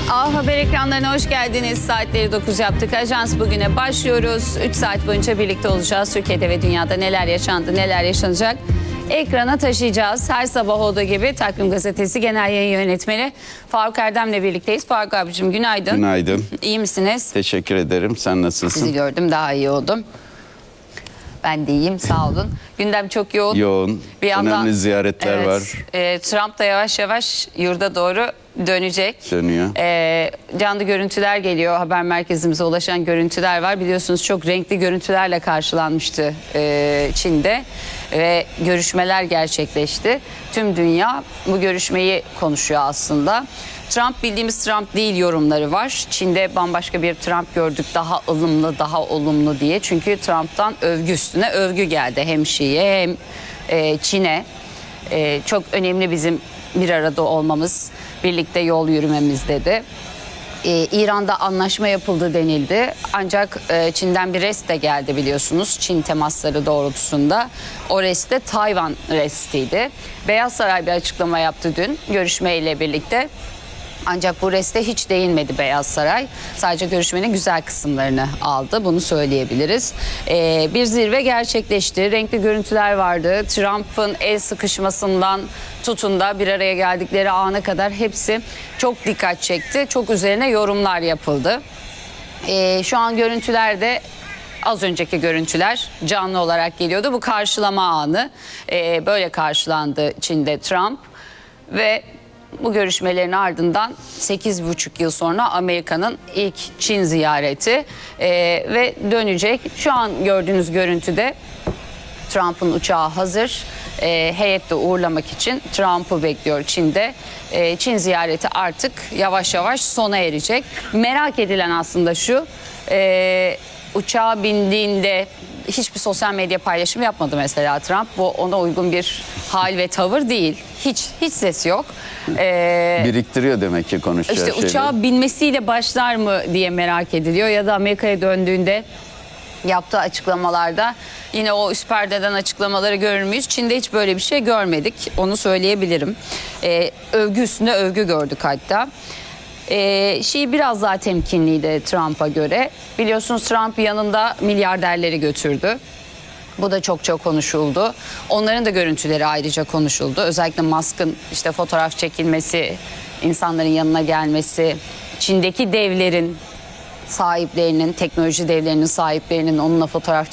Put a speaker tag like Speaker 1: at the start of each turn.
Speaker 1: A Haber ekranlarına hoş geldiniz. Saatleri 9 yaptık. Ajans bugüne başlıyoruz. 3 saat boyunca birlikte olacağız. Türkiye'de ve dünyada neler yaşandı, neler yaşanacak ekrana taşıyacağız. Her sabah olduğu gibi Takvim Gazetesi Genel Yayın Yönetmeni Faruk Erdem'le birlikteyiz. Faruk abicim günaydın.
Speaker 2: Günaydın.
Speaker 1: İyi misiniz?
Speaker 2: Teşekkür ederim. Sen nasılsın?
Speaker 1: Sizi gördüm, daha iyi oldum. Ben de iyiyim, sağ olun. Gündem çok yoğun.
Speaker 2: Yoğun.
Speaker 1: Bir yandan,
Speaker 2: önemli ziyaretler var.
Speaker 1: Trump da yavaş yavaş yurda doğru dönecek.
Speaker 2: Dönüyor.
Speaker 1: Canlı görüntüler geliyor. Haber merkezimize ulaşan görüntüler var. Biliyorsunuz çok renkli görüntülerle karşılanmıştı Çin'de. Ve görüşmeler gerçekleşti. Tüm dünya bu görüşmeyi konuşuyor aslında. Trump bildiğimiz Trump değil yorumları var. Çin'de bambaşka bir Trump gördük, daha ılımlı, daha olumlu diye. Çünkü Trump'tan övgü üstüne övgü geldi. Hem Şi'ye hem Çin'e. Çok önemli bizim bir arada olmamız, birlikte yol yürümemiz dedi. İran'da anlaşma yapıldı denildi. Ancak Çin'den bir rest de geldi biliyorsunuz. Çin temasları doğrultusunda. O rest de Tayvan restiydi. Beyaz Saray bir açıklama yaptı dün görüşmeyle birlikte. Ancak bu reste hiç değinmedi Beyaz Saray. Sadece görüşmenin güzel kısımlarını aldı. Bunu söyleyebiliriz. Bir zirve gerçekleşti. Renkli görüntüler vardı. Trump'ın el sıkışmasından tutun da bir araya geldikleri ana kadar hepsi çok dikkat çekti. Çok üzerine yorumlar yapıldı. Şu an görüntülerde az önceki görüntüler canlı olarak geliyordu. Bu karşılama anı. Böyle karşılandı Çin'de Trump ve bu görüşmelerin ardından 8,5 yıl sonra Amerika'nın ilk Çin ziyareti ve dönecek. Şu an gördüğünüz görüntüde Trump'ın uçağı hazır. Heyette uğurlamak için Trump'ı bekliyor Çin'de. Çin ziyareti artık yavaş yavaş sona erecek. Merak edilen aslında şu, uçağa bindiğinde hiçbir sosyal medya paylaşımı yapmadı mesela Trump. Bu ona uygun bir hal ve tavır değil. Hiç ses yok.
Speaker 2: Biriktiriyor demek ki konuşacağı
Speaker 1: İşte
Speaker 2: şeyleri.
Speaker 1: uçağa binmesiyle başlar mı diye merak ediliyor. Ya da Amerika'ya döndüğünde yaptığı açıklamalarda yine o üst perdeden açıklamaları görür müyüz? Çin'de hiç böyle bir şey görmedik. Onu söyleyebilirim. Övgü üstüne övgü gördük hatta. Şii biraz daha temkinliydi Trump'a göre. Biliyorsunuz Trump yanında milyarderleri götürdü. Bu da çok konuşuldu. Onların da görüntüleri ayrıca konuşuldu. Özellikle Musk'ın işte fotoğraf çekilmesi, insanların yanına gelmesi, Çin'deki devlerin sahiplerinin, teknoloji devlerinin sahiplerinin onunla fotoğraf